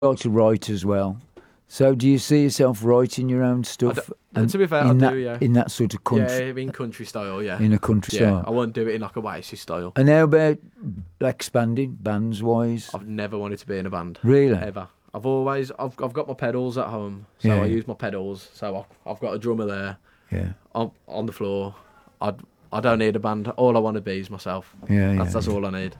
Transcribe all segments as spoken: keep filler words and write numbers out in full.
like to write as well. So do you see yourself writing your own stuff? And to be fair, in I that, do, yeah. In that sort of country? Yeah, in country style, yeah. In a country yeah, style? I won't do it in like a Oasis style. And how about expanding, bands-wise? I've never wanted to be in a band. Really? Ever. I've always, I've, I've got my pedals at home, so Yeah. I use my pedals. So I, I've got a drummer there. Yeah. On, on the floor. I, I don't need a band. All I want to be is myself. Yeah, That's, yeah, that's yeah. all I need.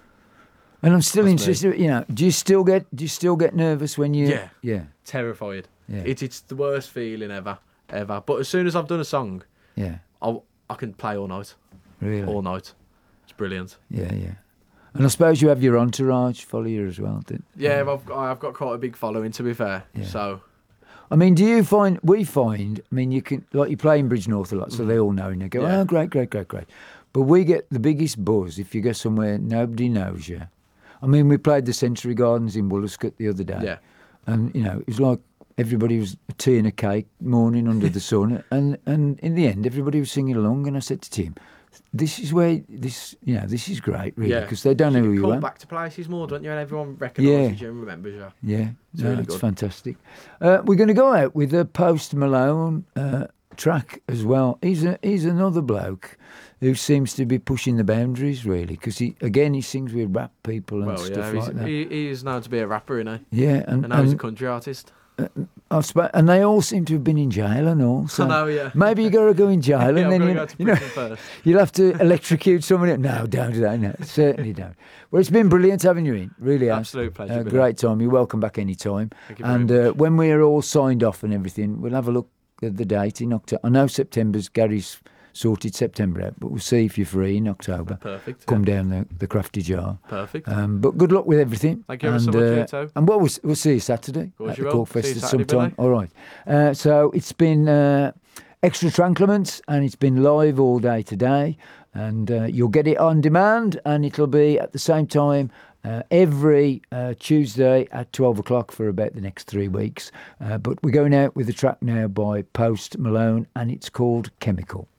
And I'm still That's interested. You know, do you still get do you still get nervous when you? Yeah. Yeah. Terrified. Yeah. It, it's the worst feeling ever, ever. But as soon as I've done a song, Yeah. I I can play all night, Really. all night. It's brilliant. Yeah, yeah. And I suppose you have your entourage follow you as well, don't Yeah, I've got, I've got quite a big following, to be fair. Yeah. So I mean, do you find, we find, I mean, you can, like you play in Bridge North a lot, so they all know and they go, Yeah. oh, great, great, great, great. But we get the biggest buzz if you go somewhere nobody knows you. I mean, we played the Century Gardens in Woollascott the other day. Yeah. And, you know, it was like everybody was a tea and a cake, morning under the sun. And, and in the end, everybody was singing along. And I said to Tim, this is where, this, you know, this is great, really, yeah, because they don't know who you call are. back to places more, don't you? And everyone recognises Yeah. you and remembers you. Yeah, It's no, really it's good. fantastic. Uh, we're going to go out with a Post Malone uh, track as well. He's a, he's another bloke who seems to be pushing the boundaries, really, because he again he sings with rap people and Well, stuff yeah, like that. he's, he, he is known to be a rapper, you know. Yeah, and And now he's a and, country artist. I suppose, and they all seem to have been in jail and all. So I know, yeah. maybe you got to go in jail Yeah, and I've then got to you, go to you know prison first. you'll have to electrocute somebody. No, don't do that. No, certainly don't. Well, it's been brilliant having you in. Really has. Absolute pleasure, Uh, Billy. great time. You're welcome back any time. Thank you very And uh, when we're all signed off and everything, we'll have a look at the date in October. I know September's Gary's sorted September out, but we'll see if you're free in October. Perfect. Come yeah. down the, the crafty jar. Perfect. Um, but good luck with everything. Thank you ever and, so much, uh, you too. And what we'll, we'll see you Saturday course at you the will. Cork See you Fest at Saturday, some time. Billy. All right. Uh, so it's been uh, Extra Tranclements and it's been live all day today. And uh, you'll get it on demand and it'll be at the same time uh, every uh, Tuesday at twelve o'clock for about the next three weeks. Uh, but we're going out with a track now by Post Malone and it's called Chemical.